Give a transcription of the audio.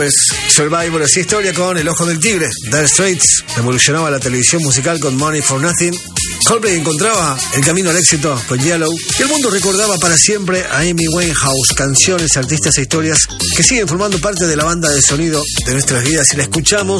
Pues Survivor, esa historia con El Ojo del Tigre. Dire Straits revolucionaba la televisión musical con Money for Nothing. Coldplay encontraba el camino al éxito con Yellow. Y el mundo recordaba para siempre a Amy Winehouse. Canciones, artistas e historias que siguen formando parte de la banda de sonido de nuestras vidas. Y la escuchamos